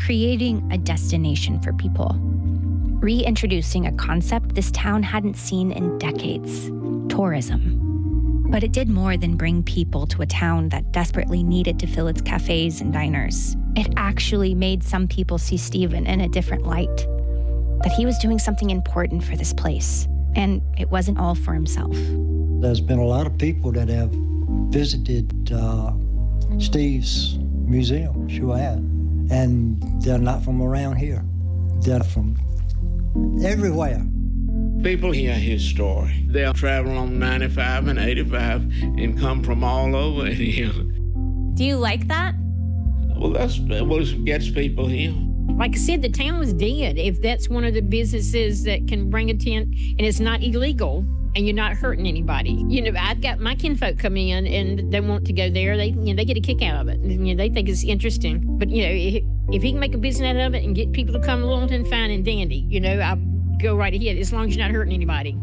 creating a destination for people, reintroducing a concept this town hadn't seen in decades: tourism. But it did more than bring people to a town that desperately needed to fill its cafes and diners. It actually made some people see Stephen in a different light, that he was doing something important for this place, and it wasn't all for himself. There's been a lot of people that have visited Steve's museum, sure have, and they're not from around here. They're from everywhere. People hear his story. They'll travel on 95 and 85 and come from all over here. Do you like that? Well, that's what gets people here. Like I said, the town is dead. If that's one of the businesses that can bring a tent and it's not illegal and you're not hurting anybody. I've got my kinfolk come in and they want to go there. They get a kick out of it. They think it's interesting. But, if he can make a business out of it and get people to come to Littleton, fine and dandy. I'll go right ahead as long as you're not hurting anybody.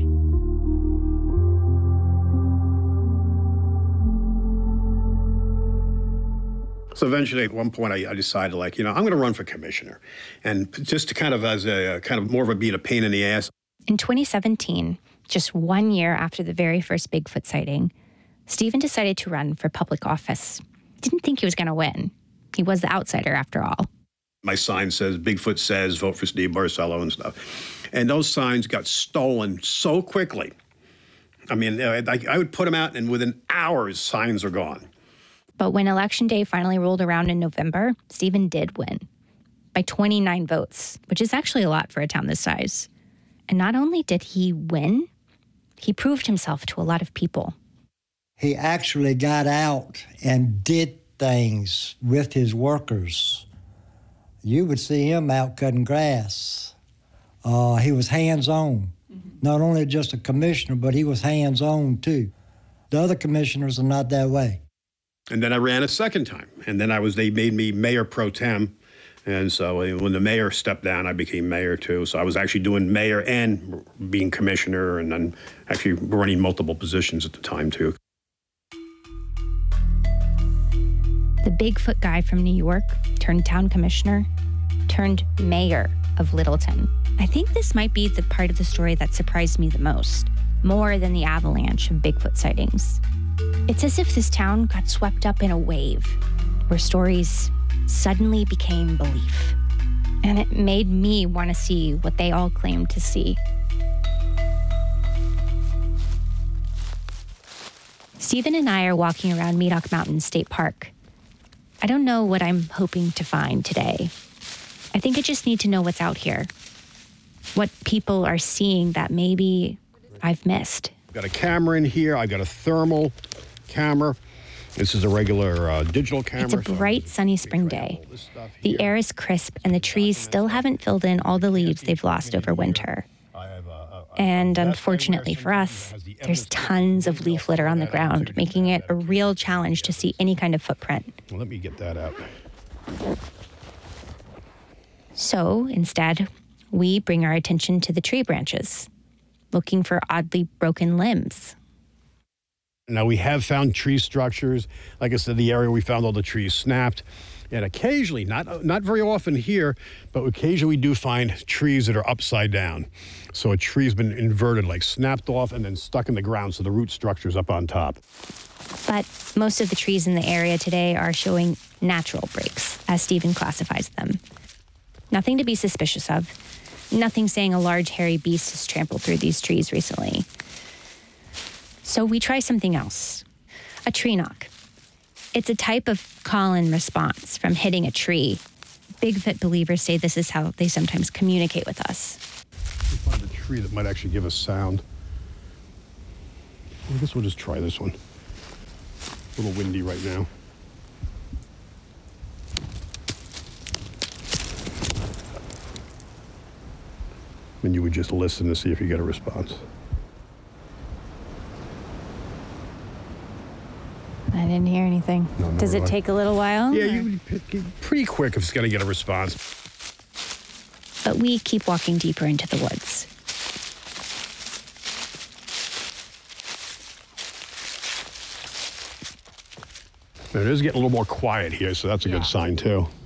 So eventually, at one point, I decided, I'm going to run for commissioner, and just to kind of as a kind of more of being a pain in the ass. In 2017, just 1 year after the very first Bigfoot sighting, Stephen decided to run for public office. Didn't think he was going to win. He was the outsider, after all. My sign says, Bigfoot says, vote for Steve Barcelo and stuff. And those signs got stolen so quickly. I mean, I would put them out, and within hours, signs are gone. But when Election Day finally rolled around in November, Stephen did win by 29 votes, which is actually a lot for a town this size. And not only did he win, he proved himself to a lot of people. He actually got out and did things with his workers. You would see him out cutting grass. He was hands-on. Not only just a commissioner, but he was hands-on too. The other commissioners are not that way. And then I ran a second time. And then they made me mayor pro tem. And so when the mayor stepped down, I became mayor too. So I was actually doing mayor and being commissioner, and then actually running multiple positions at the time too. The Bigfoot guy from New York turned town commissioner, turned mayor of Littleton. I think this might be the part of the story that surprised me the most, more than the avalanche of Bigfoot sightings. It's as if this town got swept up in a wave, where stories suddenly became belief. And it made me want to see what they all claimed to see. Stephen and I are walking around Medoc Mountain State Park. I don't know what I'm hoping to find today. I think I just need to know what's out here. What people are seeing that maybe I've missed. I've got a camera in here. I've got a thermal camera. This is a regular digital camera. It's a bright, sunny spring day. The air is crisp, and the trees still haven't filled in all the leaves they've lost over winter. And unfortunately for us, there's tons of leaf litter on the ground, making it a real challenge to see any kind of footprint. Well, let me get that out. So instead, we bring our attention to the tree branches, looking for oddly broken limbs. Now, we have found tree structures. Like I said, the area we found all the trees snapped. And occasionally, not very often here, but occasionally we do find trees that are upside down. So a tree's been inverted, like snapped off and then stuck in the ground, so the root structure's up on top. But most of the trees in the area today are showing natural breaks, as Stephen classifies them. Nothing to be suspicious of. Nothing saying a large hairy beast has trampled through these trees recently. So we try something else. A tree knock. It's a type of call and response from hitting a tree. Bigfoot believers say this is how they sometimes communicate with us. We find a tree that might actually give us sound. I guess we'll just try this one. A little windy right now. And you would just listen to see if you get a response. I didn't hear anything. No, Does it take a little while? Yeah, you pretty quick if it's going to get a response. But we keep walking deeper into the woods. It is getting a little more quiet here, so that's a good sign too.